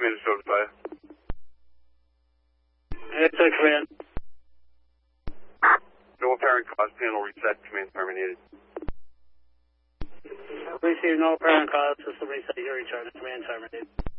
Commander Soda. It's a command. No apparent cause, panel reset, command terminated. Receive no apparent cause, system reset, your recharge, command terminated.